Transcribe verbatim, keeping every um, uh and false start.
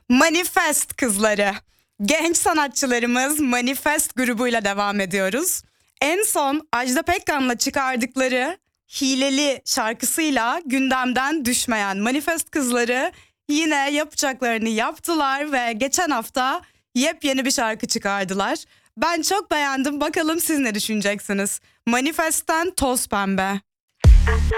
Manifest kızları. Genç sanatçılarımız Manifest grubuyla devam ediyoruz. En son Ajda Pekkan'la çıkardıkları Hileli şarkısıyla gündemden düşmeyen Manifest kızları yine yapacaklarını yaptılar ve geçen hafta yepyeni bir şarkı çıkardılar. Ben çok beğendim. Bakalım siz ne düşüneceksiniz? Manifest'ten Toz Pembe.